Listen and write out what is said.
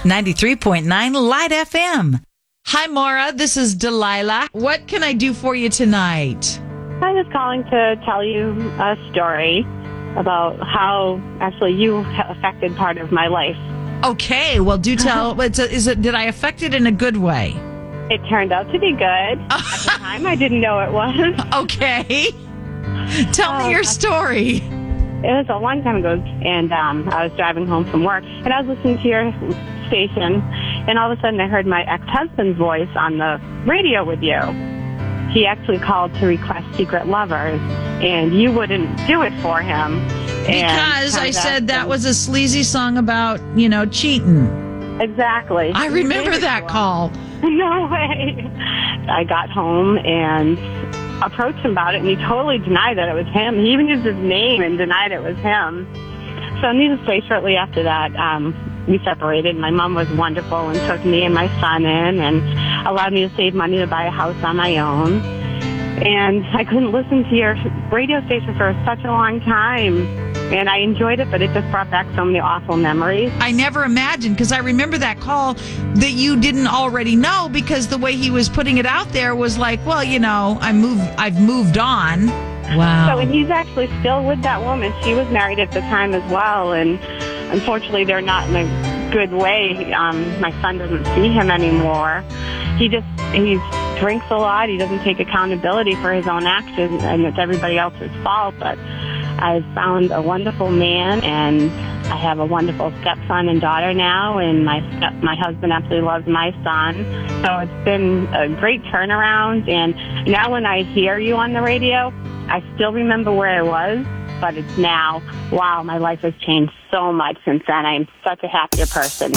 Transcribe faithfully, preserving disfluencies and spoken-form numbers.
ninety-three point nine Light F M. Hi, Maura. This is Delilah. What can I do for you tonight? I was calling to tell you a story about how actually you affected part of my life. Okay, well, do tell. It's a, is it? Did I affect it in a good way? It turned out to be good. At the time, I didn't know it was. Okay. Tell Oh, me your story. It was a long time ago, and um, I was driving home from work, and I was listening to your station, and all of a sudden I heard my ex-husband's voice on the radio with you. He actually called to request Secret Lovers, and you wouldn't do it for him. Because I said that was a sleazy song about, you know, cheating. Exactly. I remember that call. No way. I got home and approached him about it, and he totally denied that it was him. He even used his name and denied it was him. So needless to say, shortly after that, um, we separated. My mom was wonderful and took me and my son in and allowed me to save money to buy a house on my own. And I couldn't listen to your radio station for such a long time. And I enjoyed it, but it just brought back so many awful memories. I never imagined, because I remember that call that you didn't already know, because the way he was putting it out there was like, well, you know, I moved, I've moved on. Wow. So, and he's actually still with that woman. She was married at the time as well, and unfortunately they're not in a good way. Um, my son doesn't see him anymore. He just, he drinks a lot. He doesn't take accountability for his own actions, and it's everybody else's fault, but I've found a wonderful man, and I have a wonderful stepson and daughter now, and my step, my husband absolutely loves my son. So it's been a great turnaround, and now when I hear you on the radio, I still remember where I was, but it's now, wow, my life has changed so much since then. I'm such a happier person.